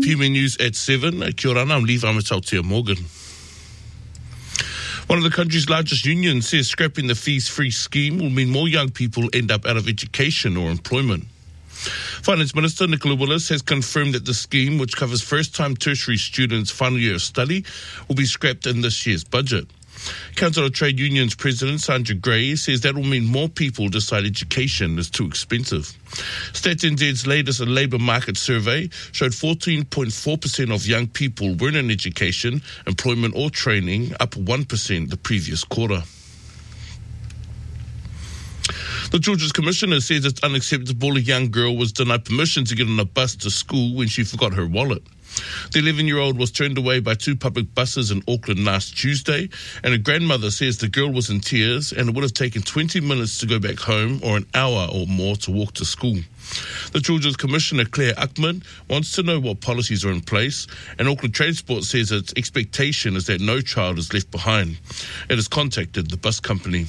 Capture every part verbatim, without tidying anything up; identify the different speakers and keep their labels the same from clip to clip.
Speaker 1: P M A News at seven. Kia ora, I'm Levi Matautia Morgan. One of the country's largest unions says scrapping the fees-free scheme will mean more young people end up out of education or employment. Finance Minister Nicola Willis has confirmed that the scheme, which covers first-time tertiary students' final year of study, will be scrapped in this year's budget. Council of Trade Unions President Sandra Gray says that will mean more people decide education is too expensive. Stats N Z's latest labour market survey showed fourteen point four percent of young people weren't in education, employment or training, up one percent the previous quarter. The Children's Commissioner says it's unacceptable a young girl was denied permission to get on a bus to school when she forgot her wallet. The eleven-year-old was turned away by two public buses in Auckland last Tuesday, and her grandmother says the girl was in tears and it would have taken twenty minutes to go back home or an hour or more to walk to school. The Children's Commissioner, Claire Uckman, wants to know what policies are in place, and Auckland Transport says its expectation is that no child is left behind. It has contacted the bus company.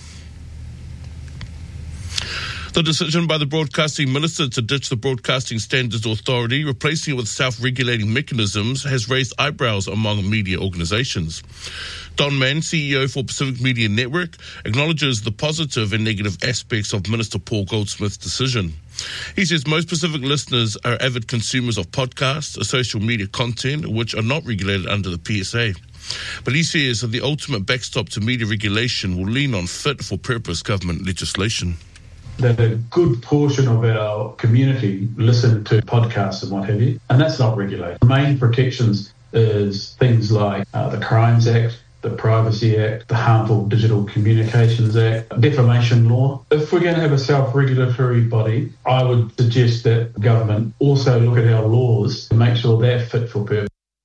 Speaker 1: The decision by the Broadcasting Minister to ditch the Broadcasting Standards Authority, replacing it with self-regulating mechanisms, has raised eyebrows among media organisations. Don Mann, C E O for Pacific Media Network, acknowledges the positive and negative aspects of Minister Paul Goldsmith's decision. He says most Pacific listeners are avid consumers of podcasts, social media content, which are not regulated under the P S A. But he says that the ultimate backstop to media regulation will lean on fit-for-purpose government legislation.
Speaker 2: That a good portion of our community listen to podcasts and what have you, and that's not regulated. The main protections is things like uh, the Crimes Act, the Privacy Act, the Harmful Digital Communications Act, defamation law. If we're going to have a self-regulatory body, I would suggest that government also look at our laws to make sure they're fit for purpose.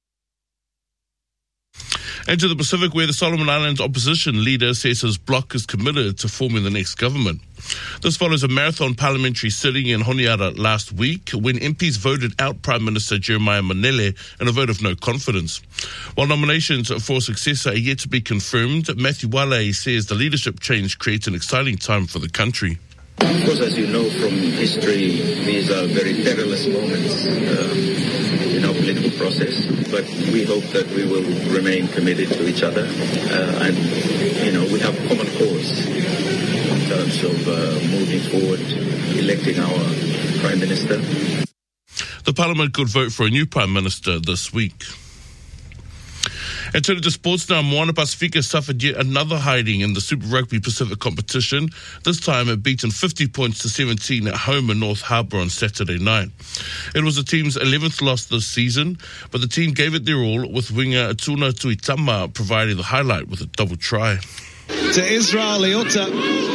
Speaker 1: And to the Pacific, where the Solomon Islands opposition leader says his bloc is committed to forming the next government. This follows a marathon parliamentary sitting in Honiara last week when M Ps voted out Prime Minister Jeremiah Manele in a vote of no confidence. While nominations for a successor are yet to be confirmed, Matthew Wale says the leadership change creates an exciting time for the country.
Speaker 3: Of course, as you know from history, these are very perilous moments uh, in our political process. But we hope that we will remain committed to each other. Uh, and, you know, we have common cause in terms of uh, moving forward, electing our Prime Minister.
Speaker 1: The Parliament could vote for a new Prime Minister this week. And turning to sports now, Moana Pasifika suffered yet another hiding in the Super Rugby Pacific competition. This time it beaten fifty points to seventeen at home in North Harbour on Saturday night. It was the team's eleventh loss this season, but the team gave it their all, with winger Tuna Tuitama providing the highlight with a double try.
Speaker 4: To Israel Leota.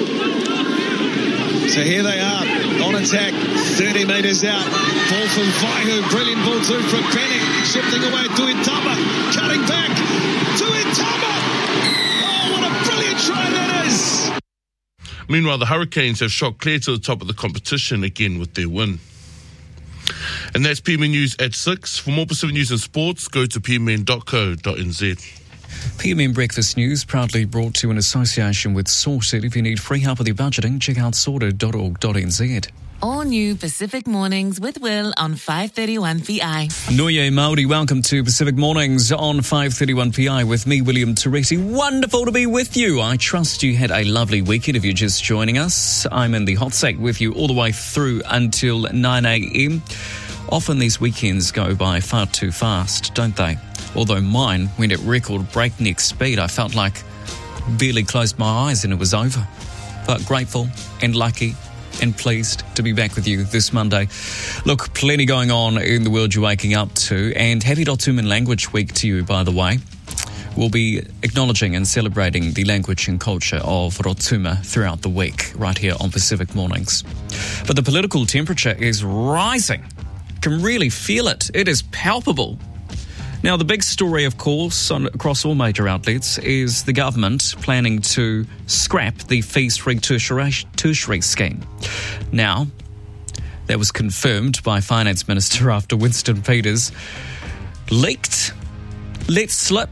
Speaker 4: So here they are on attack, thirty metres out. Ball from Vaihu, brilliant ball too from Penny, shifting away. Tuitama, cutting back. Tuitama! Oh, what a brilliant try that is!
Speaker 1: Meanwhile, the Hurricanes have shot clear to the top of the competition again with their win. And that's P M N News at six. For more Pacific news and sports, go to p m n dot co dot n z.
Speaker 5: P M N Breakfast News proudly brought to you in association with Sorted. If you need free help with your budgeting, check out sorted dot org dot n z.
Speaker 6: All new Pacific Mornings with Will on five thirty-one P I.
Speaker 5: Noye Māori, welcome to Pacific Mornings on five thirty-one P I with me, William Teresi. Wonderful to be with you. I trust you had a lovely weekend if you're just joining us. I'm in the hot seat with you all the way through until nine a.m. Often these weekends go by far too fast, don't they? Although mine went at record breakneck speed. I felt like barely closed my eyes and it was over. But grateful and lucky and pleased to be back with you this Monday. Look, plenty going on in the world you're waking up to, and happy Rotuman Language Week to you, by the way. We'll be acknowledging and celebrating the language and culture of Rotuma throughout the week, right here on Pacific Mornings. But the political temperature is rising. Can really feel it. It is palpable. Now, the big story, of course, on, across all major outlets is the government planning to scrap the fees-free tertiary, tertiary scheme. Now, that was confirmed by Finance Minister after Winston Peters leaked, let slip.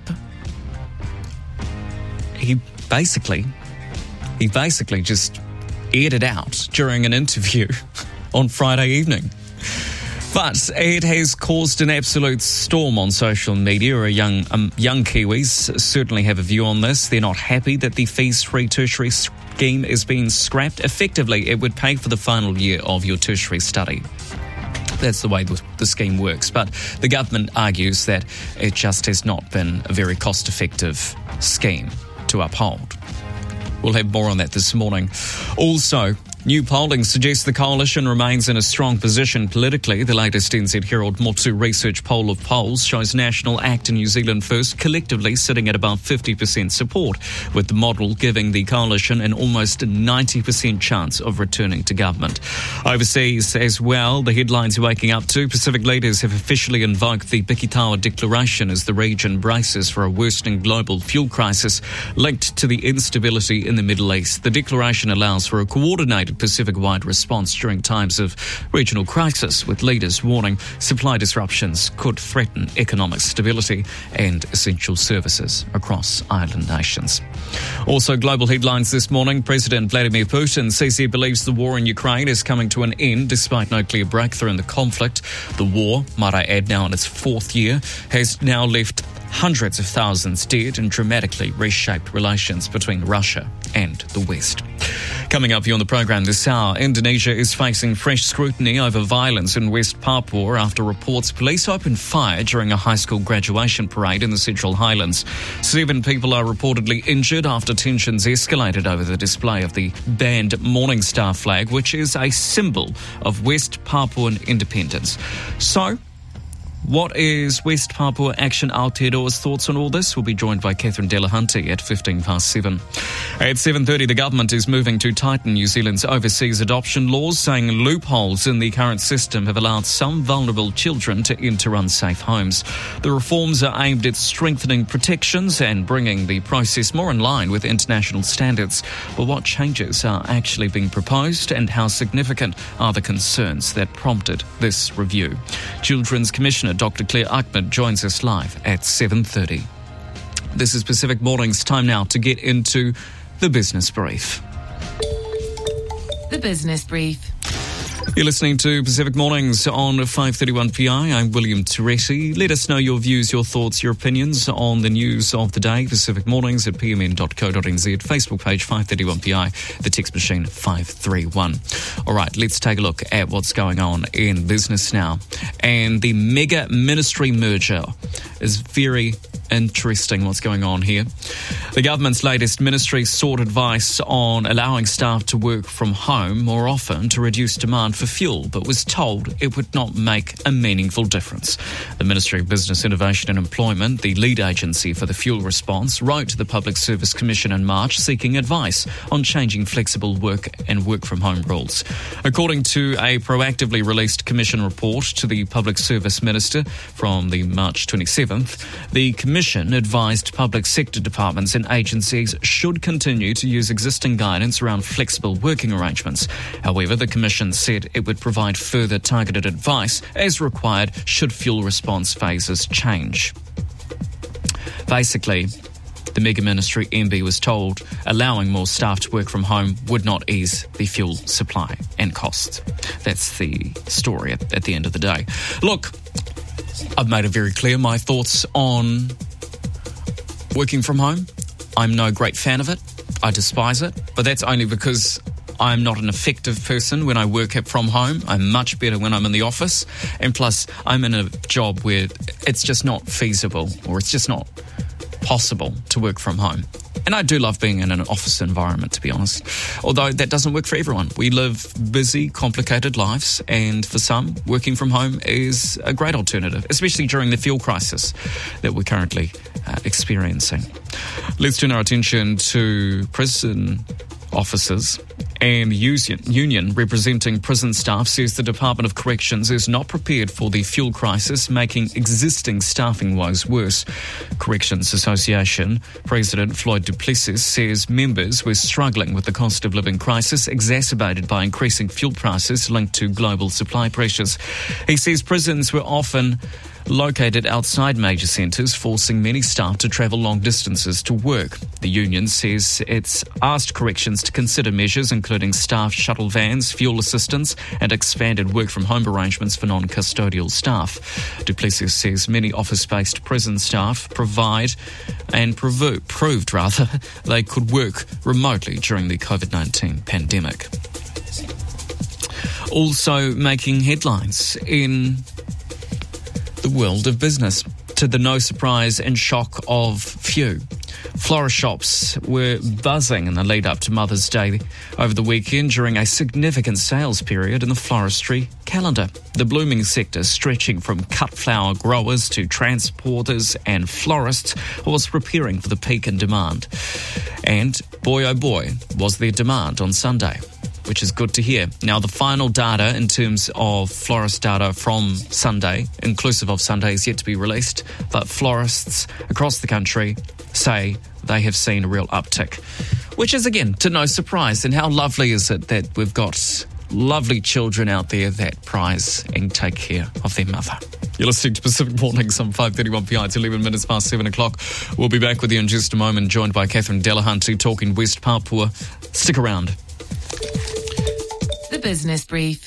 Speaker 5: He basically, he basically just aired it out during an interview on Friday evening. But it has caused an absolute storm on social media. A young, um, young Kiwis certainly have a view on this. They're not happy that the fees-free tertiary scheme is being scrapped. Effectively, it would pay for the final year of your tertiary study. That's the way the scheme works. But the government argues that it just has not been a very cost-effective scheme to uphold. We'll have more on that this morning. Also, new polling suggests the coalition remains in a strong position politically. The latest N Z Herald Motsu Research poll of polls shows National ACT and New Zealand First collectively sitting at about fifty percent support, with the model giving the coalition an almost ninety percent chance of returning to government. Overseas as well, the headlines you're waking up to: Pacific leaders have officially invoked the Bikitawa Declaration as the region braces for a worsening global fuel crisis linked to the instability in the Middle East. The declaration allows for a coordinated Pacific-wide response during times of regional crisis, with leaders warning supply disruptions could threaten economic stability and essential services across island nations. Also, global headlines this morning: President Vladimir Putin says he believes the war in Ukraine is coming to an end despite no clear breakthrough in the conflict. The war, might I add, now in its fourth year, has now left hundreds of thousands dead and dramatically reshaped relations between Russia and the West. Coming up here on the program this hour, Indonesia is facing fresh scrutiny over violence in West Papua after reports police opened fire during a high school graduation parade in the Central Highlands. Seven people are reportedly injured after tensions escalated over the display of the banned Morning Star flag, which is a symbol of West Papuan independence. So, what is West Papua Action Aotearoa's thoughts on all this? We'll be joined by Catherine Delahunty at fifteen past seven. At seven thirty, the government is moving to tighten New Zealand's overseas adoption laws, saying loopholes in the current system have allowed some vulnerable children to enter unsafe homes. The reforms are aimed at strengthening protections and bringing the process more in line with international standards. But what changes are actually being proposed, and how significant are the concerns that prompted this review? Children's Commissioner Doctor Claire Ahmed joins us live at seven thirty. This is Pacific Mornings. Time now to get into the Business Brief.
Speaker 6: The Business Brief.
Speaker 5: You're listening to Pacific Mornings on five thirty-one P I. I'm William Teresi. Let us know your views, your thoughts, your opinions on the news of the day. Pacific Mornings at p m n dot co dot n z, Facebook page five thirty-one P I, the text machine five three one. All right, let's take a look at what's going on in business now. And the mega ministry merger is very interesting what's going on here. The government's latest ministry sought advice on allowing staff to work from home more often to reduce demand for fuel, but was told it would not make a meaningful difference. The Ministry of Business, Innovation and Employment, the lead agency for the fuel response, wrote to the Public Service Commission in March seeking advice on changing flexible work and work from home rules. According to a proactively released Commission report to the Public Service Minister from the March twenty-seventh, the Commission advised public sector departments and agencies should continue to use existing guidance around flexible working arrangements. However, the Commission said it would provide further targeted advice as required should fuel response phases change. Basically, the mega ministry M B was told allowing more staff to work from home would not ease the fuel supply and costs. That's the story at, at the end of the day. Look, I've made it very clear my thoughts on working from home. I'm no great fan of it. I despise it, but that's only because I'm not an effective person when I work from home. I'm much better when I'm in the office. And plus, I'm in a job where it's just not feasible, or it's just not possible to work from home. And I do love being in an office environment, to be honest. Although that doesn't work for everyone. We live busy, complicated lives, and for some, working from home is a great alternative, especially during the fuel crisis that we're currently uh, experiencing. Let's turn our attention to prison officers. And union representing prison staff says the Department of Corrections is not prepared for the fuel crisis, making existing staffing woes worse. Corrections Association President Floyd du Plessis says members were struggling with the cost of living crisis exacerbated by increasing fuel prices linked to global supply pressures. He says prisons were often located outside major centres, forcing many staff to travel long distances to work. The union says it's asked corrections to consider measures including staff shuttle vans, fuel assistance and expanded work-from-home arrangements for non-custodial staff. Du Plessis says many office-based prison staff provide and provo- proved rather they could work remotely during the covid nineteen pandemic. Also making headlines in the world of business, to the no surprise and shock of few. Florist shops were buzzing in the lead up to Mother's Day over the weekend during a significant sales period in the floristry calendar. The blooming sector, stretching from cut flower growers to transporters and florists, was preparing for the peak in demand. And boy oh boy, was there demand on Sunday, which is good to hear. Now, the final data in terms of florist data from Sunday, inclusive of Sunday, is yet to be released, but florists across the country say they have seen a real uptick, which is, again, to no surprise. And how lovely is it that we've got lovely children out there that prize and take care of their mother. You're listening to Pacific Mornings on five thirty-one P I. It's eleven minutes past seven o'clock. We'll be back with you in just a moment, joined by Catherine Delahunty talking West Papua. Stick around.
Speaker 6: The Business Brief.